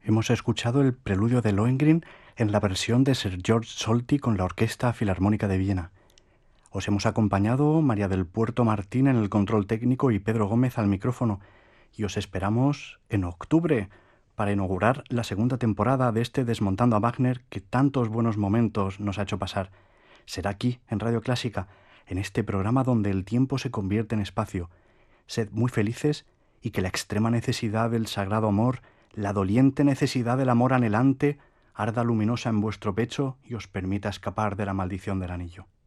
Hemos escuchado el preludio de Lohengrin en la versión de Sir George Solti con la Orquesta Filarmónica de Viena. Os hemos acompañado María del Puerto Martín en el control técnico y Pedro Gómez al micrófono, y os esperamos en octubre para inaugurar la segunda temporada de este Desmontando a Wagner que tantos buenos momentos nos ha hecho pasar. Será aquí, en Radio Clásica, en este programa donde el tiempo se convierte en espacio. Sed muy felices y que la extrema necesidad del sagrado amor, la doliente necesidad del amor anhelante, arda luminosa en vuestro pecho y os permita escapar de la maldición del anillo.